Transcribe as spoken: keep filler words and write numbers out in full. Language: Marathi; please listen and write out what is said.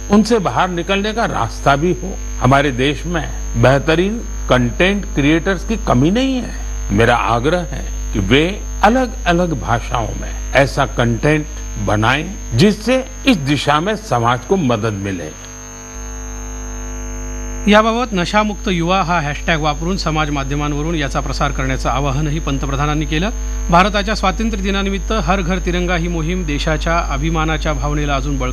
उनसे बाहर निकलने का रास्ता भी हो। हमारे देश में बेहतरीन कंटेंट क्रिएटर्स की कमी नहीं है। मेरा आग्रह है कि वे अलग अलग भाषाओं में ऐसा कंटेंट बनाएं जिससे इस दिशा में समाज को मदद मिले। याबाबत नशामुक्त युवा हा हॅशटॅग वापरून समाज माध्यमांवरून याचा प्रसार करण्याचं आवाहनही पंतप्रधानांनी केलं। भारताच्या स्वातंत्र्य दिनानिमित्त हर घर तिरंगा ही मोहीम देशाच्या अभिमानाच्या भावनेला अजून बळ